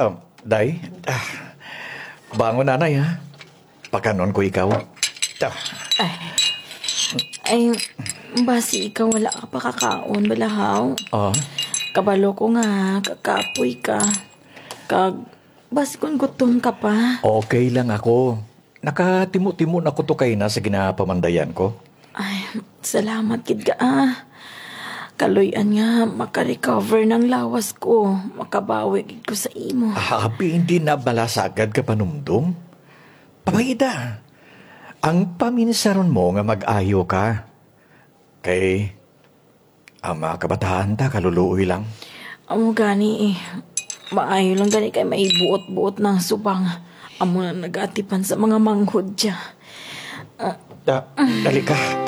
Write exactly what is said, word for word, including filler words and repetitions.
Um, Day, ah, bangon nanay ha. Pakanon ko ikaw. Ah, Ay, ay, basi ikaw wala ka pa kakaon, balahaw. ah, Kabalo ko nga, kakapoy ka. Kag, basi kung gutom ka pa. okay lang ako. Nakatimo-timo na ko to kay na sa ginapamandayan ko. Ay, salamat kid ka ah. Kaloyan nga, makarecover ng lawas ko. Makabawi gid ko sa imo. Happy hindi na balasagad ka panumdum. Pabayda. Ang paminsaron mo nga mag-ayo ka. Kay, ang mga kabataan ta, kaluluoy lang. Amo gani eh. Maayo lang gani kay may buot-buot ng subang. Amo na nagatipan sa mga manghod dya. Da, dali ka.